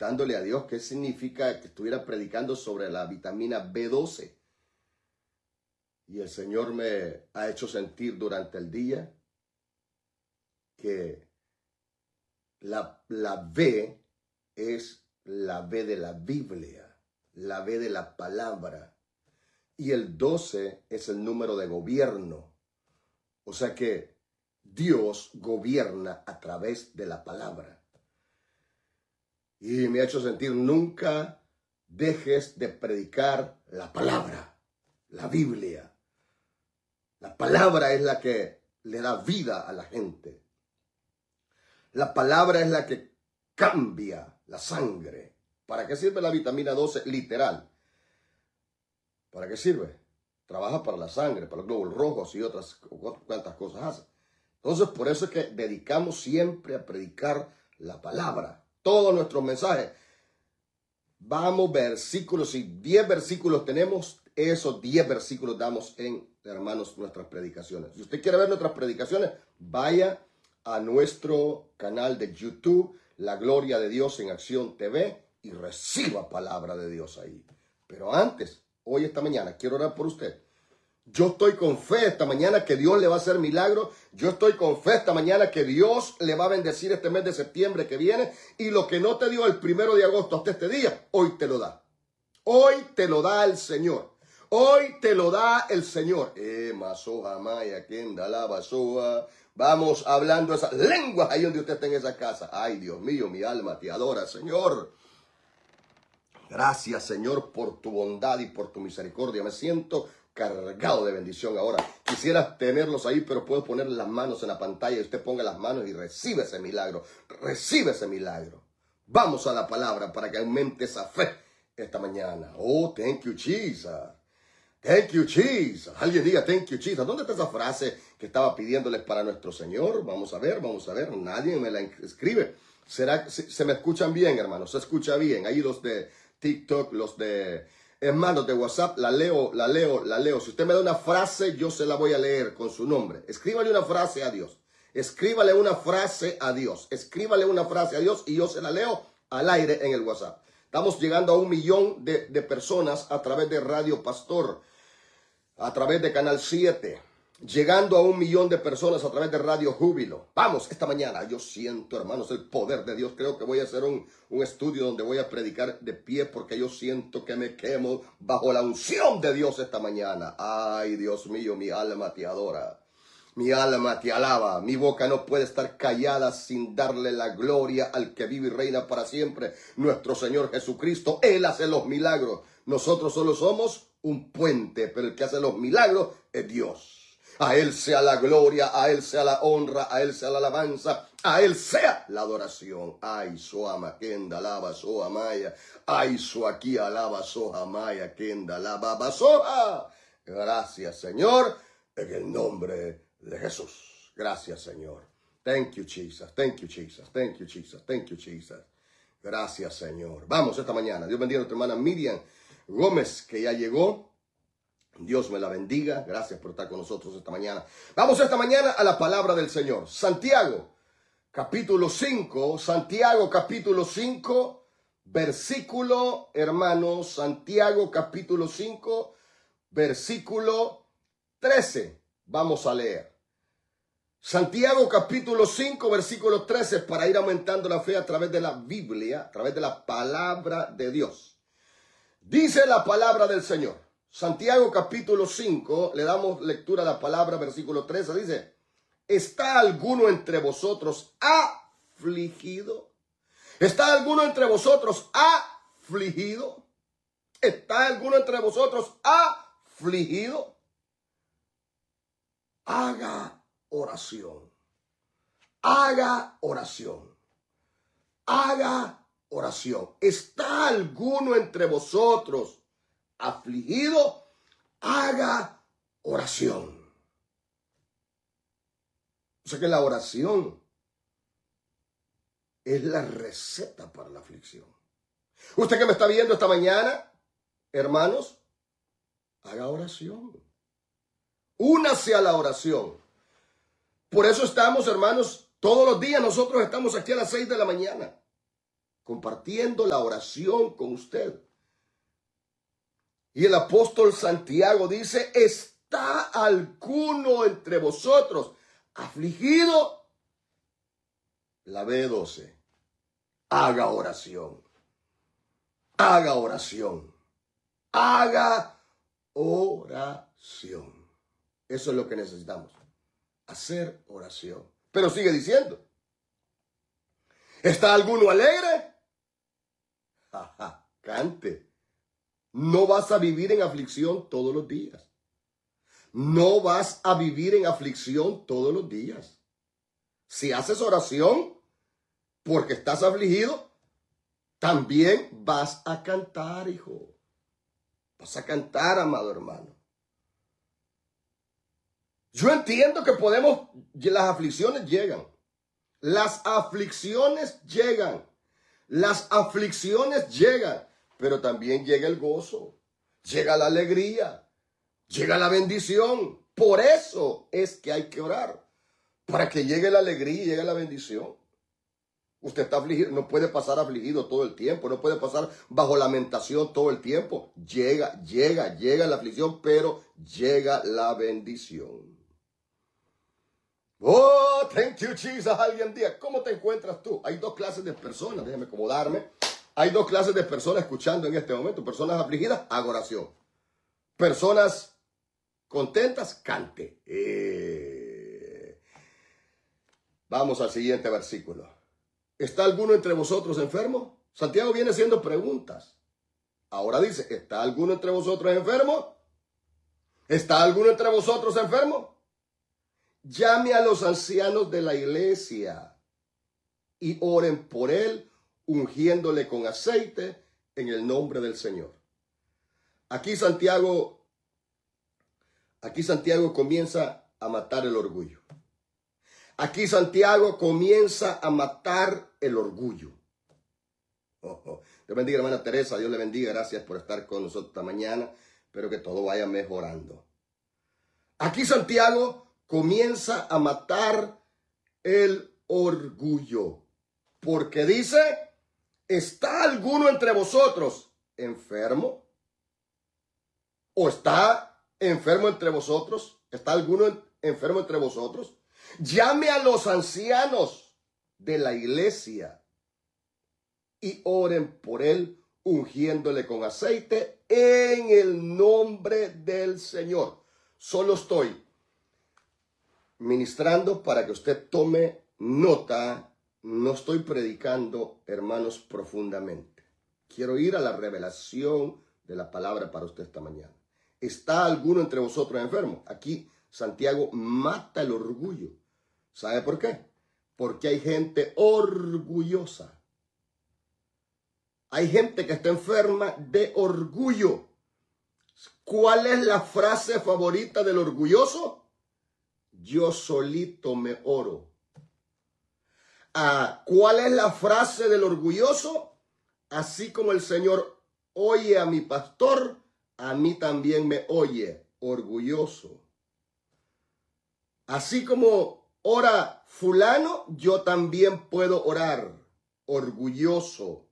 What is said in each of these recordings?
preguntándole a Dios qué significa que estuviera predicando sobre la vitamina B12. Y el Señor me ha hecho sentir durante el día que la B es la B de la Biblia, la B de la palabra. Y el 12 es el número de gobierno. O sea que Dios gobierna a través de la palabra. Y me ha hecho sentir, nunca dejes de predicar la palabra, la Biblia. La palabra es la que le da vida a la gente. La palabra es la que cambia la sangre. ¿Para qué sirve la vitamina 12? Literal. ¿Para qué sirve? Trabaja para la sangre, para los glóbulos rojos y otras cuantas cosas hace. Entonces, por eso es que dedicamos siempre a predicar la palabra. Todos nuestros mensajes. Vamos versículos, si 10 versículos tenemos, esos 10 versículos damos en, hermanos, nuestras predicaciones. Si usted quiere ver nuestras predicaciones, vaya a nuestro canal de YouTube, La Gloria de Dios en Acción TV, y reciba palabra de Dios ahí. Pero antes, hoy, esta mañana, quiero orar por usted. Yo estoy con fe esta mañana que Dios le va a hacer milagro. Yo estoy con fe esta mañana que Dios le va a bendecir este mes de septiembre que viene. Y lo que no te dio el 1 de agosto hasta este día, hoy te lo da. Hoy te lo da el Señor. Hoy te lo da el Señor. Vamos hablando esas lenguas ahí donde usted está en esa casa. Ay, Dios mío, mi alma te adora, Señor. Gracias, Señor, por tu bondad y por tu misericordia. Me siento cargado de bendición ahora. Quisiera tenerlos ahí, pero puedo poner las manos en la pantalla y usted ponga las manos y recibe ese milagro. Recibe ese milagro. Vamos a la palabra para que aumente esa fe esta mañana. Oh, thank you, Jesus. Thank you, Jesus. Alguien diga thank you, Jesus. ¿Dónde está esa frase que estaba pidiéndoles para nuestro Señor? Vamos a ver, vamos a ver. Nadie me la escribe. ¿Será que se me escuchan bien, hermanos? Se escucha bien. Ahí los de TikTok, los de hermanos de WhatsApp, la leo. Si usted me da una frase, yo se la voy a leer con su nombre. Escríbale una frase a Dios. Escríbale una frase a Dios. Escríbale una frase a Dios y yo se la leo al aire en el WhatsApp. Estamos llegando a 1 millón de personas a través de Radio Pastor, a través de Canal 7. Llegando a 1 millón de personas a través de Radio Júbilo. Vamos, esta mañana yo siento, hermanos, el poder de Dios. Creo que voy a hacer un estudio donde voy a predicar de pie porque yo siento que me quemo bajo la unción de Dios esta mañana. Ay, Dios mío, mi alma te adora. Mi alma te alaba. Mi boca no puede estar callada sin darle la gloria al que vive y reina para siempre, nuestro Señor Jesucristo. Él hace los milagros. Nosotros solo somos un puente, pero el que hace los milagros es Dios. A Él sea la gloria, a Él sea la honra, a Él sea la alabanza, a Él sea la adoración. Ay, soama, kenda, lava, soa, maya. Ay, so aquí, alaba, soja, maya, kenda, lava, basoja. Gracias, Señor, en el nombre de Jesús. Gracias, Señor. Thank you, Jesus. Thank you, Jesus. Thank you, Jesus. Thank you, Jesus. Gracias, Señor. Vamos esta mañana. Dios bendiga a nuestra hermana Miriam Gómez, que ya llegó. Dios me la bendiga. Gracias por estar con nosotros esta mañana. Vamos esta mañana a la palabra del Señor. Santiago, capítulo 5. Santiago, capítulo 5, versículo, hermanos, Santiago, capítulo 5, versículo 13. Vamos a leer. Santiago, capítulo 5, versículo 13, para ir aumentando la fe a través de la Biblia, a través de la palabra de Dios. Dice la palabra del Señor. Santiago capítulo 5, le damos lectura a la palabra, versículo 13, dice: ¿está alguno entre vosotros afligido? ¿Está alguno entre vosotros afligido? ¿Está alguno entre vosotros afligido? Haga oración. Haga oración. Haga oración. ¿Está alguno entre vosotros afligido? Haga oración. O sea que la oración es la receta para la aflicción. Usted que me está viendo esta mañana, hermanos, haga oración. Únase a la oración. Por eso estamos, hermanos, todos los días nosotros estamos aquí a las 6 de la mañana. compartiendo la oración con usted. Y el apóstol Santiago dice, ¿está alguno entre vosotros afligido? La B12, haga oración, haga oración, haga oración. Eso es lo que necesitamos, hacer oración. Pero sigue diciendo, ¿está alguno alegre? Ajá, cante. No vas a vivir en aflicción todos los días. No vas a vivir en aflicción todos los días. Si haces oración porque estás afligido, también vas a cantar, hijo. Vas a cantar, amado hermano. Yo entiendo que las aflicciones llegan. Las aflicciones llegan. Las aflicciones llegan. Pero también llega el gozo, llega la alegría, llega la bendición. Por eso es que hay que orar, para que llegue la alegría y llegue la bendición. Usted está afligido, no puede pasar afligido todo el tiempo, no puede pasar bajo lamentación todo el tiempo. Llega la aflicción, pero llega la bendición. Oh, thank you, Jesus. Alguien diga, ¿cómo te encuentras tú? Hay dos clases de personas, déjame acomodarme. Hay dos clases de personas escuchando en este momento. Personas afligidas, haga oración. Personas contentas, cante. Vamos al siguiente versículo. ¿Está alguno entre vosotros enfermo? Santiago viene haciendo preguntas. Ahora dice, ¿está alguno entre vosotros enfermo? ¿Está alguno entre vosotros enfermo? Llame a los ancianos de la iglesia y oren por él, ungiéndole con aceite en el nombre del Señor. Aquí Santiago comienza a matar el orgullo. Aquí Santiago comienza a matar el orgullo. Dios bendiga, hermana Teresa. Dios le bendiga. Gracias por estar con nosotros esta mañana. Espero que todo vaya mejorando. Aquí Santiago comienza a matar el orgullo. Porque dice, ¿está alguno entre vosotros enfermo? ¿O está enfermo entre vosotros? ¿Está alguno enfermo entre vosotros? Llame a los ancianos de la iglesia y oren por él, ungiéndole con aceite en el nombre del Señor. Solo estoy ministrando para que usted tome nota. No estoy predicando, hermanos, profundamente. Quiero ir a la revelación de la palabra para usted esta mañana. ¿Está alguno entre vosotros enfermo? Aquí Santiago mata el orgullo. ¿Sabe por qué? Porque hay gente orgullosa. Hay gente que está enferma de orgullo. ¿Cuál es la frase favorita del orgulloso? Yo solito me oro. ¿Cuál es la frase del orgulloso? Así como el Señor oye a mi pastor, a mí también me oye, orgulloso. Así como ora fulano, yo también puedo orar, orgulloso.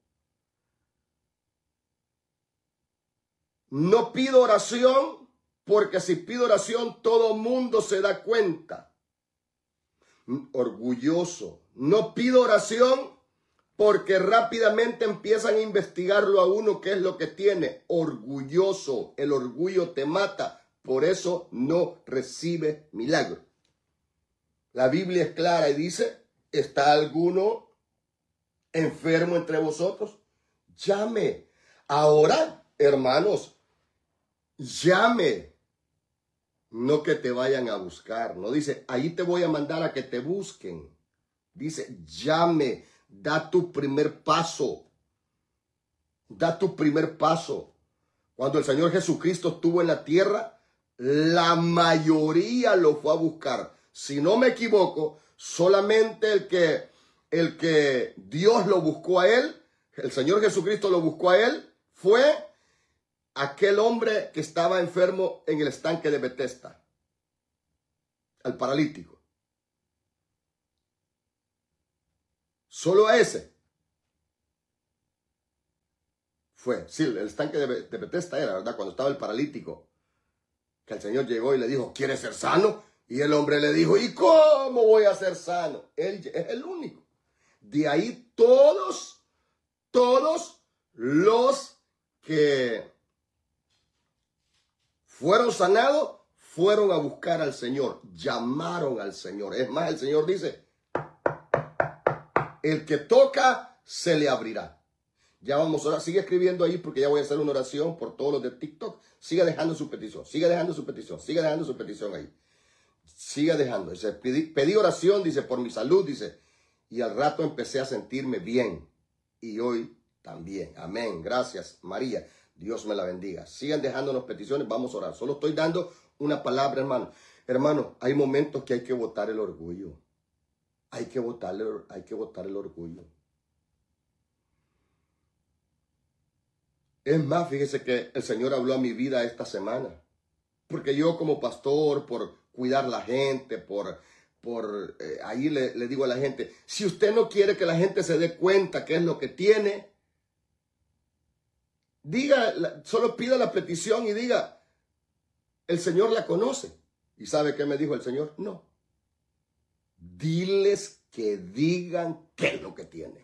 No pido oración, porque si pido oración todo mundo se da cuenta. Orgulloso. No pido oración porque rápidamente empiezan a investigarlo a uno qué es lo que tiene. Orgulloso. El orgullo te mata. Por eso no recibe milagro. La Biblia es clara y dice, ¿está alguno enfermo entre vosotros? Llame. Ahora, hermanos, llame. No que te vayan a buscar. No dice, ahí te voy a mandar a que te busquen. Dice, llame, da tu primer paso. Da tu primer paso. Cuando el Señor Jesucristo estuvo en la tierra, la mayoría lo fue a buscar. Si no me equivoco, solamente el que Dios lo buscó a él, el Señor Jesucristo lo buscó a él, fue aquel hombre que estaba enfermo en el estanque de Betesda, al paralítico. Solo a ese. Fue, sí, el estanque de Bethesda era, ¿verdad? Cuando estaba el paralítico, que el Señor llegó y le dijo, ¿quieres ser sano? Y el hombre le dijo, ¿y cómo voy a ser sano? Él es el único. De ahí todos los que fueron sanados, fueron a buscar al Señor, llamaron al Señor. Es más, el Señor dice, el que toca, se le abrirá. Ya vamos a orar. Sigue escribiendo ahí porque ya voy a hacer una oración por todos los de TikTok. Siga dejando su petición, siga dejando su petición, siga dejando su petición ahí. Siga dejando. Dice, pedí oración, dice, por mi salud, dice, y al rato empecé a sentirme bien. Y hoy también. Amén. Gracias, María. Dios me la bendiga. Sigan dejándonos peticiones, vamos a orar. Solo estoy dando una palabra, hermano. Hermano, hay momentos que hay que botar el orgullo. Hay que botar el orgullo. Es más, fíjese que el Señor habló a mi vida esta semana. Porque yo como pastor, por cuidar la gente, ahí le digo a la gente, si usted no quiere que la gente se dé cuenta qué es lo que tiene, diga, solo pida la petición y diga, el Señor la conoce. ¿Y sabe qué me dijo el Señor? No. Diles que digan qué es lo que tienen.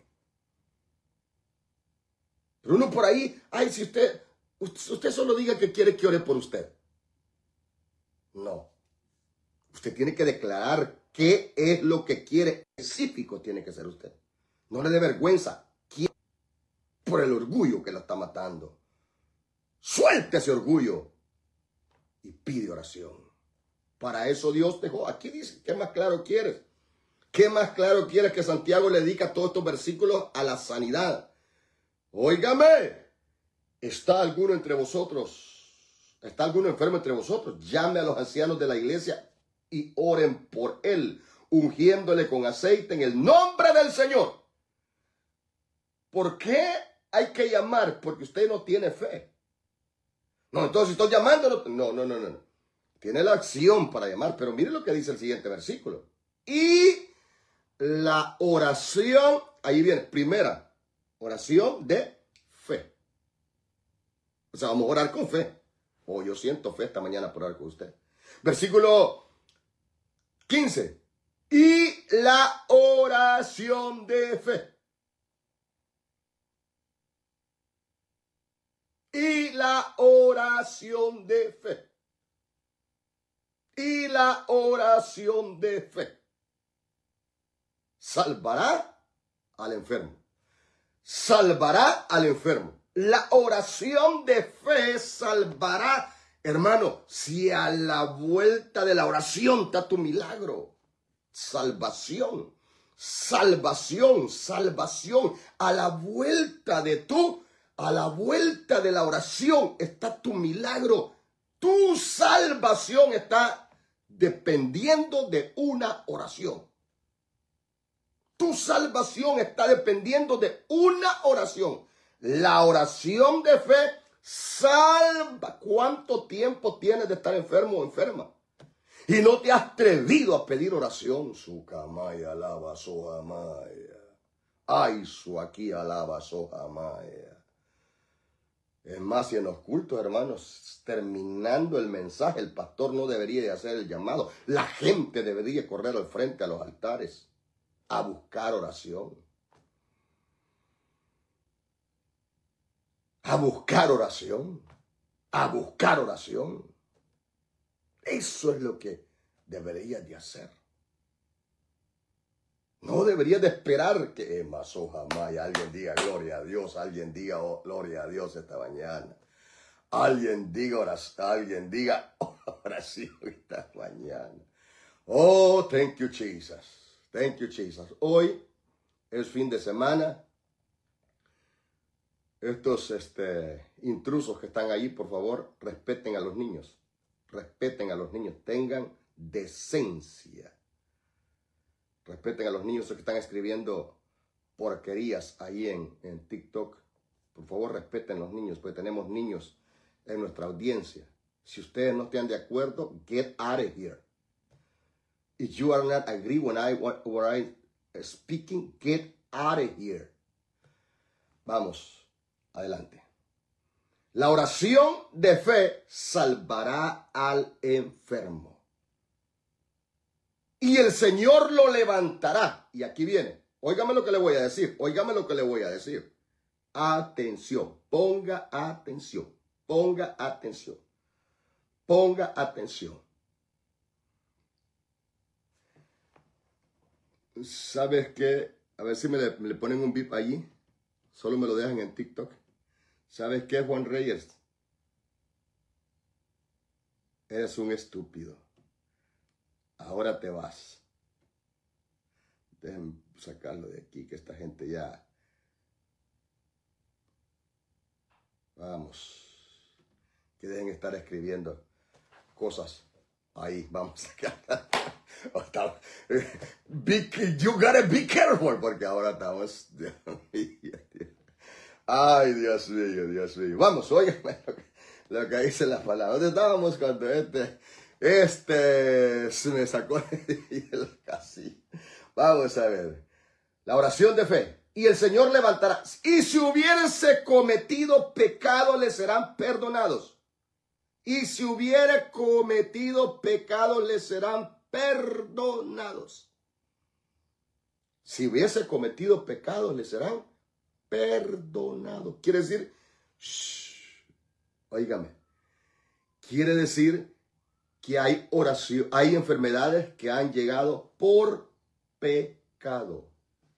Pero uno por ahí, ay, si usted solo diga que quiere que ore por usted. No. Usted tiene que declarar qué es lo que quiere. Específico tiene que ser usted. No le dé vergüenza. ¿Quién? Por el orgullo que lo está matando. Suelte ese orgullo y pide oración. Para eso Dios dejó. Aquí dice, ¿qué más claro quieres? ¿Qué más claro quieres que Santiago le dedica todos estos versículos a la sanidad? Óigame, ¿está alguno entre vosotros? ¿Está alguno enfermo entre vosotros? Llame a los ancianos de la iglesia y oren por él, ungiéndole con aceite en el nombre del Señor. ¿Por qué hay que llamar? Porque usted no tiene fe. No, entonces estoy llamándolo. No. Tiene la acción para llamar, pero mire lo que dice el siguiente versículo. Y la oración, ahí viene, primera, oración de fe. O sea, vamos a orar con fe. Oh, yo siento fe esta mañana por orar con usted. Versículo 15. Y la oración de fe. Y la oración de fe. Y la oración de fe salvará al enfermo. Salvará al enfermo. La oración de fe salvará. Hermano, si a la vuelta de la oración está tu milagro. Salvación. Salvación. A la vuelta de la oración está tu milagro. Tu salvación está dependiendo de una oración. Tu salvación está dependiendo de una oración. La oración de fe salva. ¿Cuánto tiempo tienes de estar enfermo o enferma? Y no te has atrevido a pedir oración. Su camaya alaba sohamaya. Ay, su aquí alaba sohamaya. Es más, si en los cultos, hermanos, terminando el mensaje, el pastor no debería de hacer el llamado. La gente debería correr al frente a los altares a buscar oración. A buscar oración. A buscar oración. Eso es lo que deberías de hacer. No deberías de esperar que alguien diga gloria a Dios, alguien diga gloria a Dios esta mañana. Alguien diga oración esta mañana. Oh, thank you, Jesus. Thank you, Jesus. Hoy es fin de semana. Estos intrusos que están ahí, por favor, respeten a los niños. Respeten a los niños. Tengan decencia. Respeten a los niños que están escribiendo porquerías ahí en TikTok. Por favor, respeten a los niños, porque tenemos niños en nuestra audiencia. Si ustedes no están de acuerdo, get out of here. If you are not agree when I speaking, get out of here. Vamos, adelante. La oración de fe salvará al enfermo. Y el Señor lo levantará. Y aquí viene. Óigame lo que le voy a decir. Óigame lo que le voy a decir. Atención. Ponga atención. Ponga atención. Ponga atención. ¿Sabes qué? A ver si me le ponen un bip allí. Solo me lo dejan en TikTok. ¿Sabes qué, Juan Reyes? Eres un estúpido. Ahora te vas. Déjenme sacarlo de aquí, que esta gente ya... Vamos. Que dejen estar escribiendo cosas ahí. Vamos a sacar. You gotta be careful, porque ahora estamos... Ay, Dios mío, Dios mío. Vamos, óigame lo que dice la palabra. ¿Dónde estábamos cuando se me sacó el casi? Vamos a ver. La oración de fe. Y el Señor levantará. Y si hubiese cometido pecado, le serán perdonados. Y si hubiere cometido pecado, le serán perdonados. Si hubiese cometido pecado, le serán perdonado. Quiere decir, óigame, quiere decir que hay oración, hay enfermedades que han llegado por pecado.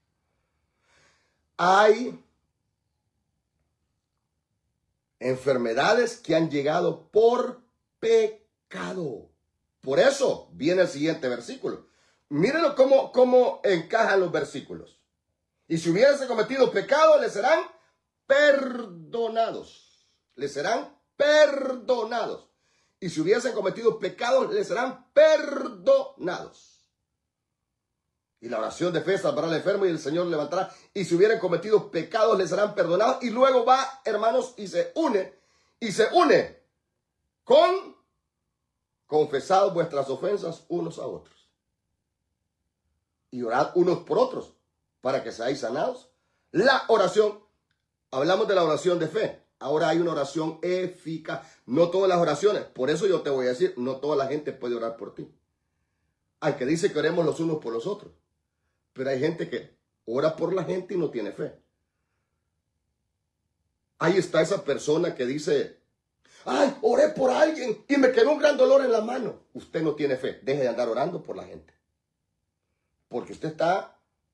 Hay enfermedades que han llegado por pecado. Por eso viene el siguiente versículo. Mírenlo cómo encajan los versículos. Y si hubiese cometido pecado, le serán perdonados. Le serán perdonados. Y si hubiesen cometido pecados, le serán perdonados. Y la oración de fe salvará al enfermo y el Señor levantará. Y si hubieran cometido pecados, le serán perdonados. Y luego va, hermanos, y se une con confesad vuestras ofensas unos a otros. Y orad unos por otros, para que seáis sanados. La oración, hablamos de la oración de fe. Ahora hay una oración eficaz. No todas las oraciones, por eso yo te voy a decir, no toda la gente puede orar por ti. Aunque dice que oremos los unos por los otros. Pero hay gente que ora por la gente y no tiene fe. Ahí está esa persona que dice, ay, oré por alguien y me quedó un gran dolor en la mano. Usted no tiene fe. Deje de andar orando por la gente. Porque usted está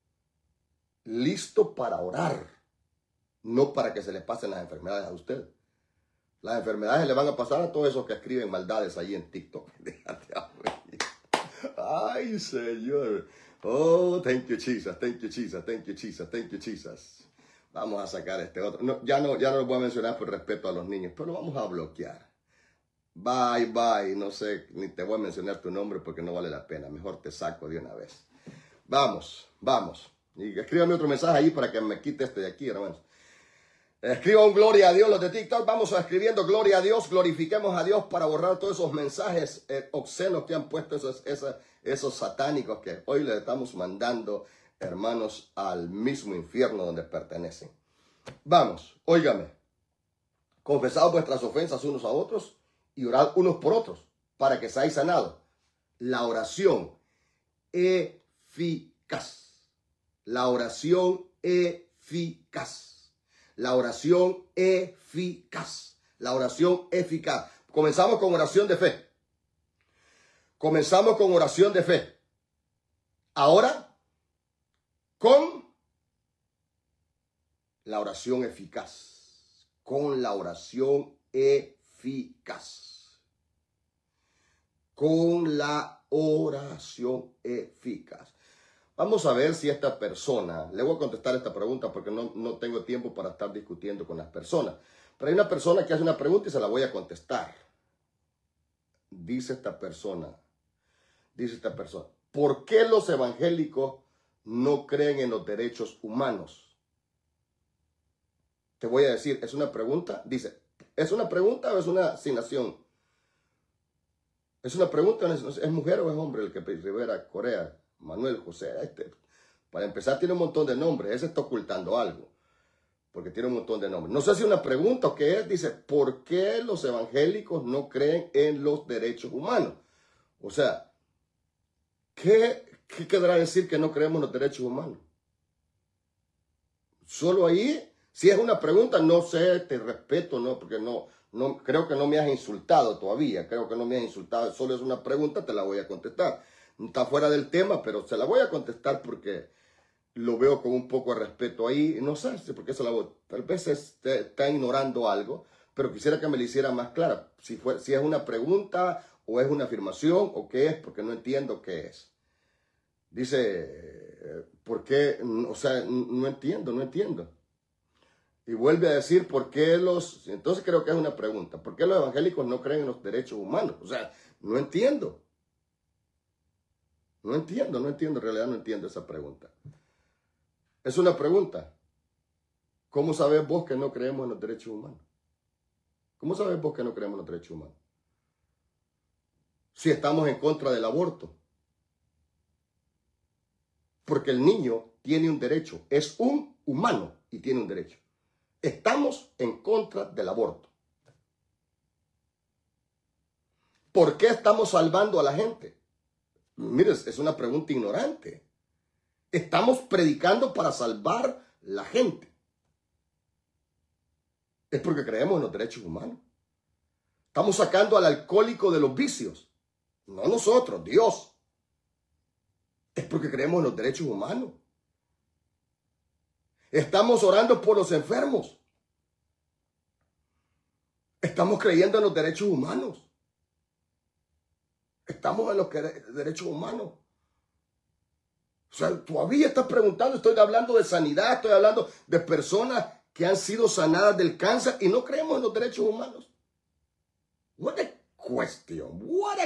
listo para orar, no para que se le pasen las enfermedades a usted. Las enfermedades le van a pasar a todos esos que escriben maldades ahí en TikTok. Ay, Señor. Oh, thank you, Jesus, thank you, Jesus, thank you, Jesus, thank you, Jesus. Vamos a sacar este otro. No, ya no lo voy a mencionar por respeto a los niños, pero lo vamos a bloquear. Bye, bye. No sé, ni te voy a mencionar tu nombre porque no vale la pena. Mejor te saco de una vez. Vamos, vamos. Y escríbame otro mensaje ahí para que me quite este de aquí, hermanos. Escriba un gloria a Dios los de TikTok. Vamos a escribiendo gloria a Dios. Glorifiquemos a Dios para borrar todos esos mensajes obscenos que han puesto esos satánicos que hoy le estamos mandando, hermanos, al mismo infierno donde pertenecen. Vamos, óigame. Confesad vuestras ofensas unos a otros y orad unos por otros para que seáis sanados. La oración eficaz. La oración eficaz. La oración eficaz. La oración eficaz. Comenzamos con oración de fe. Comenzamos con oración de fe. Ahora, con la oración eficaz. Con la oración eficaz. Con la oración eficaz. Vamos a ver si esta persona, le voy a contestar esta pregunta porque no tengo tiempo para estar discutiendo con las personas. Pero hay una persona que hace una pregunta y se la voy a contestar. Dice esta persona, ¿por qué los evangélicos no creen en los derechos humanos? Te voy a decir, es una pregunta, dice, ¿es una pregunta o es una asignación? ¿Es una pregunta? ¿Es mujer o es hombre el que Rivera Correa? Manuel José, para empezar tiene un montón de nombres, ese está ocultando algo. porque tiene un montón de nombres. No sé si una pregunta o qué es. Dice, ¿por qué los evangélicos no creen en los derechos humanos? O sea, ¿qué querrá decir que no creemos en los derechos humanos? Solo ahí, si es una pregunta, no sé, te respeto, ¿no? Porque no creo que no me has insultado todavía. Creo que no me has insultado. Solo es una pregunta, te la voy a contestar. Está fuera del tema, pero se la voy a contestar porque lo veo con un poco de respeto ahí. No sé por qué se la voy. Tal vez está ignorando algo, pero quisiera que me lo hiciera más clara. Si es una pregunta o es una afirmación o qué es, porque no entiendo qué es. Dice, ¿por qué? O sea, no entiendo. Y vuelve a decir, ¿por qué entonces creo que es una pregunta. ¿Por qué los evangélicos no creen en los derechos humanos? O sea, no entiendo. En realidad no entiendo esa pregunta. Es una pregunta. ¿Cómo sabes vos que no creemos en los derechos humanos? ¿Cómo sabes vos que no creemos en los derechos humanos? Si estamos en contra del aborto. Porque el niño tiene un derecho, es un humano y tiene un derecho. Estamos en contra del aborto. ¿Por qué estamos salvando a la gente? Mire, es una pregunta ignorante. Estamos predicando para salvar la gente. Es porque creemos en los derechos humanos. Estamos sacando al alcohólico de los vicios. No nosotros, Dios. Es porque creemos en los derechos humanos. Estamos orando por los enfermos. Estamos creyendo en los derechos humanos. Estamos en los derechos humanos. O sea, todavía estás preguntando, estoy hablando de sanidad, estoy hablando de personas que han sido sanadas del cáncer y no creemos en los derechos humanos. What a question. What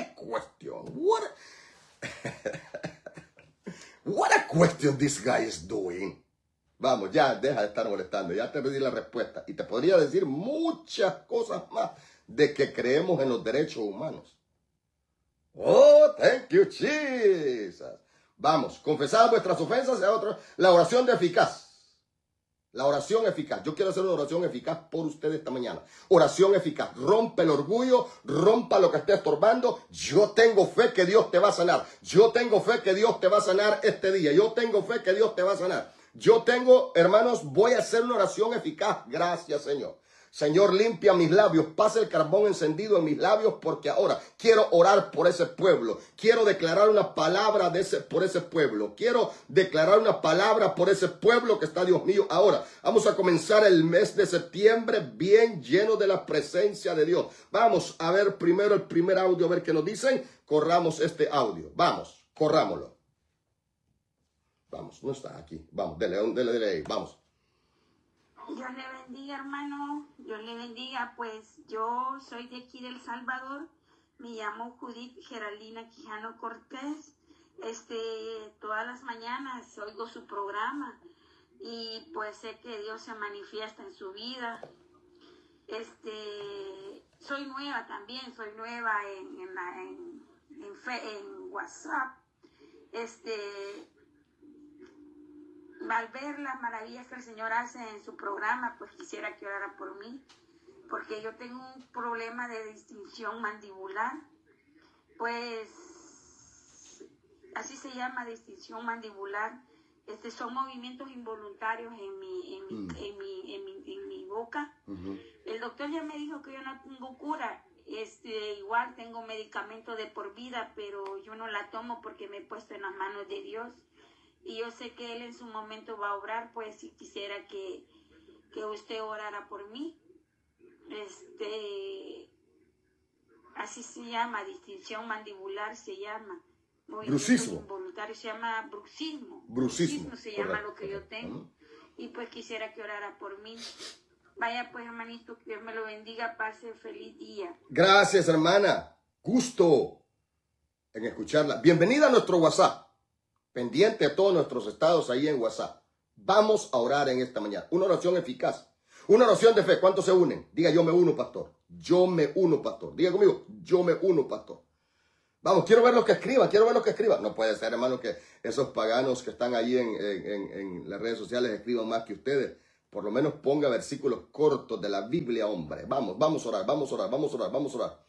a question this guy is doing. Vamos, ya, deja de estar molestando. Ya te pedí la respuesta. Y te podría decir muchas cosas más de que creemos en los derechos humanos. Oh, thank you, Jesus. Vamos, confesad vuestras ofensas a otros. La oración de eficaz. La oración eficaz. Yo quiero hacer una oración eficaz por ustedes esta mañana. Oración eficaz. Rompe el orgullo, rompa lo que esté estorbando. Yo tengo fe que Dios te va a sanar. Yo tengo fe que Dios te va a sanar este día. Yo tengo fe que Dios te va a sanar. Hermanos, voy a hacer una oración eficaz. Gracias, Señor. Señor, limpia mis labios, pasa el carbón encendido en mis labios, porque ahora quiero orar por ese pueblo. Quiero declarar una palabra por ese pueblo. Quiero declarar una palabra por ese pueblo que está, Dios mío, ahora. Vamos a comenzar el mes de septiembre bien lleno de la presencia de Dios. Vamos a ver primero el primer audio, a ver qué nos dicen. Corramos este audio. Vamos, corrámoslo. Vamos, no está aquí. Vamos, dele ahí, vamos. Dios le bendiga, hermano. Dios le bendiga. Pues yo soy de aquí del Salvador. Me llamo Judith Geraldina Quijano Cortés. Todas las mañanas oigo su programa y pues sé que Dios se manifiesta en su vida. Soy nueva también. Soy nueva en WhatsApp. Al ver las maravillas que el Señor hace en su programa, pues quisiera que orara por mí, porque yo tengo un problema de distinción mandibular, pues así se llama, distinción mandibular. Son movimientos involuntarios en mi boca. Uh-huh. El doctor ya me dijo que yo no tengo cura. Igual tengo medicamento de por vida, pero yo no la tomo porque me he puesto en las manos de Dios. Y yo sé que Él en su momento va a obrar, pues si quisiera que usted orara por mí. Así se llama, distinción mandibular se llama. Bruxismo. Involuntario se llama bruxismo. Bruxismo se llama lo que yo tengo. Y pues quisiera que orara por mí. Vaya pues, hermanito, que Dios me lo bendiga, pase feliz día. Gracias, hermana. Gusto en escucharla. Bienvenida a nuestro WhatsApp. Pendiente a todos nuestros estados ahí en WhatsApp. Vamos a orar en esta mañana. Una oración eficaz. Una oración de fe. ¿Cuántos se unen? Diga, yo me uno, pastor. Yo me uno, pastor. Diga conmigo, yo me uno, pastor. Vamos, quiero ver los que escriban. No puede ser, hermano, que esos paganos que están ahí en las redes sociales escriban más que ustedes. Por lo menos ponga versículos cortos de la Biblia, hombre. Vamos a orar, vamos a orar, vamos a orar, vamos a orar.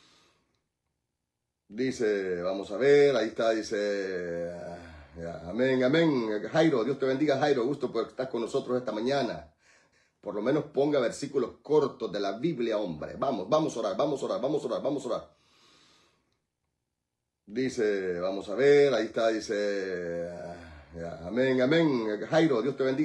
Dice, vamos a ver, ahí está, dice, amén, amén. Jairo, Dios te bendiga, Jairo, gusto por estar con nosotros esta mañana. Por lo menos ponga versículos cortos de la Biblia, hombre. Vamos a orar, vamos a orar, vamos a orar, vamos a orar. Dice, vamos a ver, ahí está, dice, amén, amén. Jairo, Dios te bendiga.